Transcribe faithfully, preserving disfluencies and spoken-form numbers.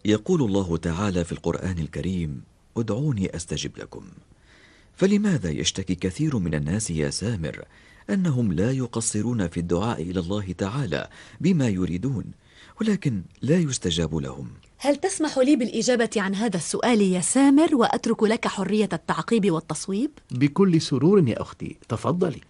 يقول الله تعالى في القرآن الكريم: ادعوني أستجب لكم. فلماذا يشتكي كثير من الناس يا سامر أنهم لا يقصرون في الدعاء إلى الله تعالى بما يريدون، ولكن لا يستجاب لهم؟ هل تسمح لي بالإجابة عن هذا السؤال يا سامر، وأترك لك حرية التعقيب والتصويب؟ بكل سرور يا أختي، تفضلي.